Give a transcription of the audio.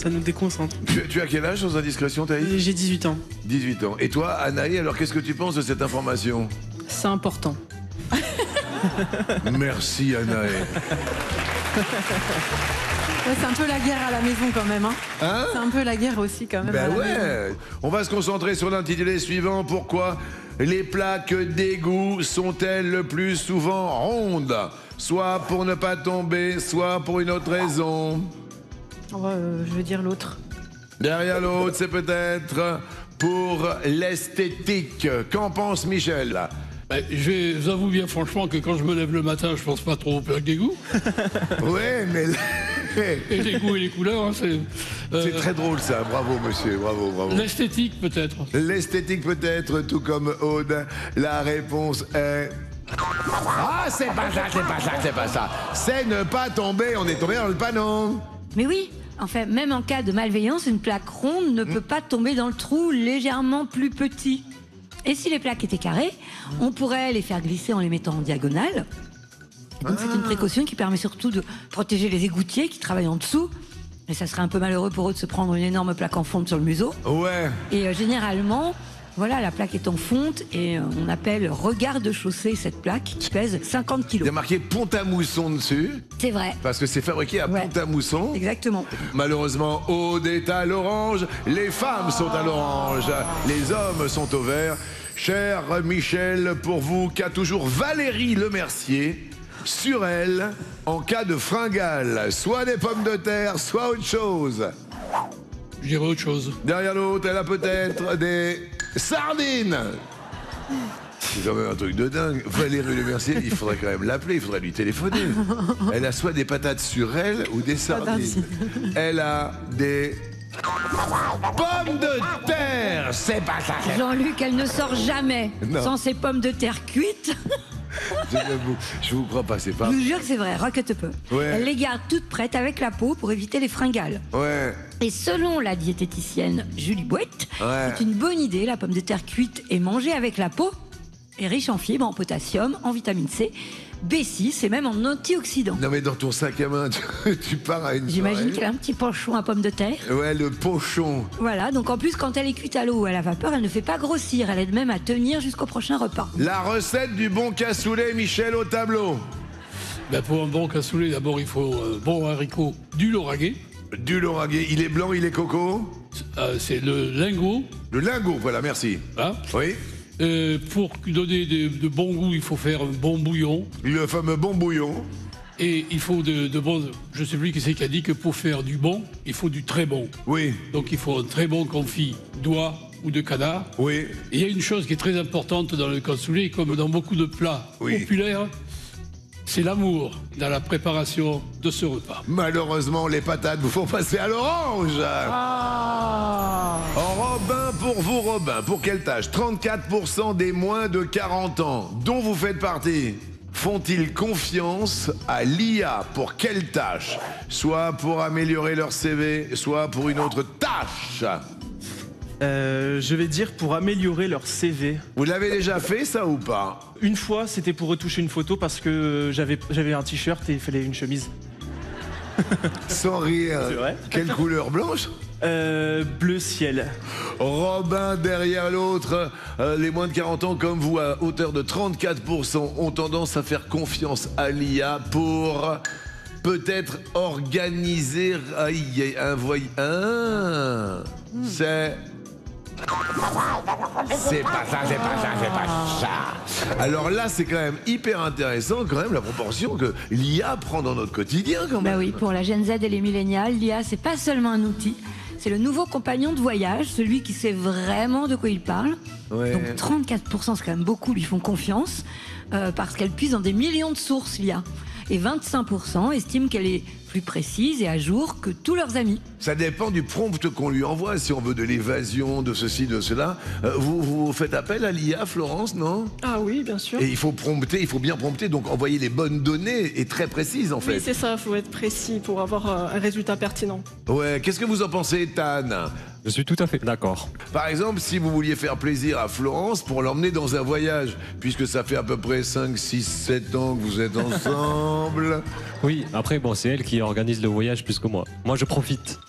Ça nous déconcentre. Tu as quel âge sans indiscrétion, Thaïs? J'ai 18 ans. 18 ans. Et toi, Anaï, alors qu'est-ce que tu penses de cette information? C'est important. Merci, Anaï. Ouais, c'est un peu la guerre à la maison quand même. Hein? C'est un peu la guerre aussi quand même. Ben à la maison. ouais. On va se concentrer sur l'intitulé suivant. Pourquoi les plaques d'égout sont-elles le plus souvent rondes? Soit pour ne pas tomber, soit pour une autre raison. Ouais, je veux dire l'autre. Derrière l'autre, c'est peut-être pour l'esthétique. Qu'en pense Michel? Je vous avoue bien franchement que quand je me lève le matin, je pense pas trop aux plaques d'égout. Ouais, mais... Et les goûts et les couleurs, hein, c'est très drôle ça, bravo monsieur, bravo, bravo. L'esthétique peut-être. L'esthétique peut-être, tout comme Aude. La réponse est... Ah, c'est pas ça, c'est pas ça, c'est pas ça. C'est ne pas tomber, on est tombé dans le panneau. Mais oui, enfin, même en cas de malveillance, une plaque ronde ne peut pas tomber dans le trou légèrement plus petit. Et si les plaques étaient carrées, on pourrait les faire glisser en les mettant en diagonale. Donc c'est une précaution qui permet surtout de protéger les égoutiers qui travaillent en dessous. Et ça serait un peu malheureux pour eux de se prendre une énorme plaque en fonte sur le museau. Ouais. Et généralement, voilà, la plaque est en fonte et on appelle regarde-chaussée cette plaque qui pèse 50 Il y kilos. a marqué Pont-à-Mousson dessus, C'est vrai. parce que c'est fabriqué à Ouais. Pont-à-Mousson. Exactement. Malheureusement, Aude est à l'orange, les femmes sont à l'orange, les hommes sont au vert. Cher Michel, pour vous, qu'a toujours Valérie Lemercier sur elle en cas de fringale? Soit des pommes de terre, soit autre chose. Je dirais autre chose. Derrière l'autre, elle a peut-être des sardines. C'est quand même un truc de dingue. Valérie Lemercier, il faudrait quand même l'appeler, il faudrait lui téléphoner. Elle a soit des patates sur elle ou des sardines. Elle a des pommes de terre. C'est pas ça. Jean-Luc, elle ne sort jamais Non. sans ses pommes de terre cuites. Je vous crois pas, c'est pas. Je vous jure que c'est vrai, roquette peu. Ouais. Elle les garde toutes prêtes avec la peau pour éviter les fringales. Ouais. Et selon la diététicienne Julie Bouette, Ouais. c'est une bonne idée, la pomme de terre cuite et mangée avec la peau est riche en fibres, en potassium, en vitamine C, B6 et même en antioxydants. Non mais dans ton sac à main, tu pars à une J'imagine soirée. qu'elle a un petit pochon à pommes de terre. Ouais, le pochon. Voilà, donc en plus, quand elle est cuite à l'eau ou à la vapeur, elle ne fait pas grossir. Elle aide même à tenir jusqu'au prochain repas. La recette du bon cassoulet, Michel, au tableau. Pour un bon cassoulet, d'abord il faut un bon haricot, du lauragais. Du lauragais, il est blanc, il est coco. C'est le lingot. Le lingot, voilà, merci. Hein. Oui. Pour donner de bon goût, il faut faire un bon bouillon. Le fameux bon bouillon. Et il faut de bon. Je ne sais plus qui c'est qui a dit que pour faire du bon, il faut du très bon. Oui. Donc il faut un très bon confit d'oie ou de canard. Oui. Et il y a une chose qui est très importante dans le cassoulet, comme dans beaucoup de plats Oui. populaires, c'est l'amour dans la préparation de ce repas. Malheureusement, les patates vous font passer à l'orange. Robin, pour vous, Robin, pour quelle tâche? 34% des moins de 40 ans, dont vous faites partie, font-ils confiance à l'IA pour quelle tâche? Soit pour améliorer leur CV, soit pour une autre tâche. Je vais dire pour améliorer leur CV. Vous l'avez déjà fait, ça, ou pas? Une fois, c'était pour retoucher une photo parce que j'avais un t-shirt et il fallait une chemise. Sans rire. C'est vrai. Quelle couleur? Blanche? Bleu ciel. Robin derrière l'autre, les moins de 40 ans comme vous, à hauteur de 34%, ont tendance à faire confiance à l'IA pour peut-être organiser un voyage. C'est pas ça, c'est pas ça, c'est pas ça. Alors là, c'est quand même hyper intéressant, quand même, la proportion que l'IA prend dans notre quotidien, quand même. Bah oui, pour la Gen Z et les millénials, l'IA, c'est pas seulement un outil, c'est le nouveau compagnon de voyage, celui qui sait vraiment de quoi il parle. Ouais. Donc 34%, c'est quand même beaucoup, lui font confiance, parce qu'elle puise dans des millions de sources, l'IA. Et 25% estiment qu'elle est plus précise et à jour que tous leurs amis. Ça dépend du prompt qu'on lui envoie. Si on veut de l'évasion, de ceci, de cela. Vous faites appel à l'IA, Florence, non? Ah oui, bien sûr. Et il faut prompter, il faut bien prompter, donc envoyer les bonnes données et très précises, en fait. Oui, c'est ça, il faut être précis pour avoir un résultat pertinent. Ouais, qu'est-ce que vous en pensez, Tan? Je suis tout à fait d'accord. Par exemple, si vous vouliez faire plaisir à Florence pour l'emmener dans un voyage, puisque ça fait à peu près 5, 6, 7 ans que vous êtes ensemble. Oui, après, bon, c'est elle qui organise le voyage plus que moi. Moi, je profite.